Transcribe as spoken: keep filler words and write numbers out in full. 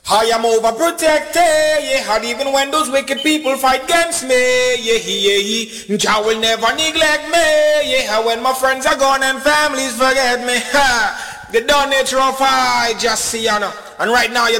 I am overprotected, yeah, and even when those wicked people fight against me, yeah, yeah, yeah, Jah will never neglect me, yeah, when my friends are gone and families forget me, ha, the done nature of I just see, you know, and right now you